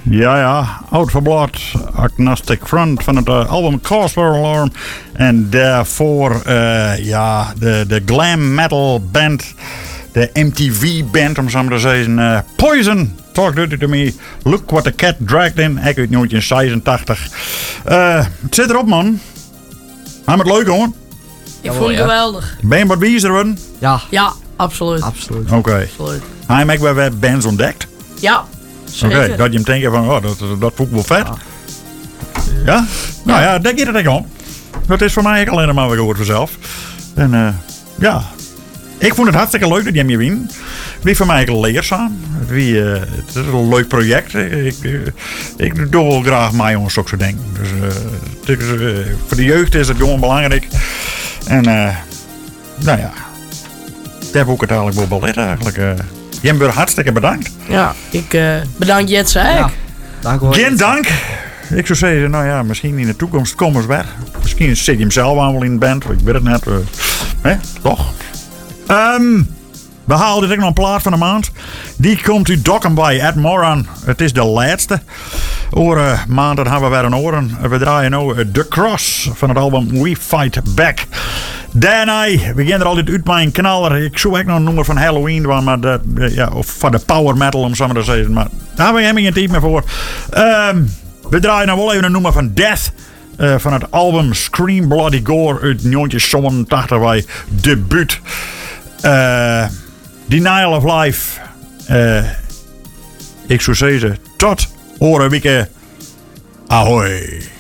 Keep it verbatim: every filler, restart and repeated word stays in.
Ja, ja. Out for Blood, Agnostic Front van het uh, album Cosplay Alarm. En daarvoor, uh, ja, de, de glam metal band, de M T V band, om zo maar te zeggen. Uh, Poison, Talk Dirty to Me, Look What the Cat Dragged In, ik uit negentien zesentachtig. Uh, het zit erop, man. Gaan we het leuk, hoor? Ik vond het geweldig. Ben je wat wiezer worden? Ja. Ja, absoluut. Absoluut. Oké. Okay. Hij heeft ook wel bands ontdekt? Ja, zeker. Oké, okay, dat je hem denkt van, oh, dat, dat, dat voelt wel vet. Ja? ja? Nou ja, denk je dat ik om. Dat is voor mij alleen maar weer gehoord vanzelf. En uh, ja, ik vond het hartstikke leuk dat je hem hier wien. Wie voor mij leerzaam. Wie, uh, het is een leuk project. Ik, uh, ik doe wel graag mijn jongens ook zo dingen. Dus uh, is, uh, voor de jeugd is het gewoon belangrijk. En uh, nou ja, daar heb ik het eigenlijk wel belet eigenlijk. Uh, Jem weer hartstikke bedankt. Ja, ik uh, bedank Jet zei ik. Ja, dank hoor. Geen dank. Ik zou zeggen, nou ja, misschien in de toekomst komen ze weer. Misschien zit je hem zelf aan wel in de band. Ik weet het net. Uh, hè? Toch? Um, we halen dit nog een plaat van de maand. Die komt u dokken bij Ed Moran. Het is de laatste. Over uh, maanden hebben we weer een oren. We draaien nu uh, The Cross van het album We Fight Back. Daarna, we gaan er altijd uit mijn knaller. Ik zoek ook nog een nummer van Halloween. Maar de, uh, ja, of van de power metal, om zo maar te zeggen. Maar daar hebben we helemaal geen tijd meer voor. Um, we draaien nou wel even een nummer van Death. Uh, van het album Scream Bloody Gore uit negentien zevenentachtig. Wij debuut. Uh, Denial of Life. Uh, ik zou zeggen, tot over een week. Ahoy.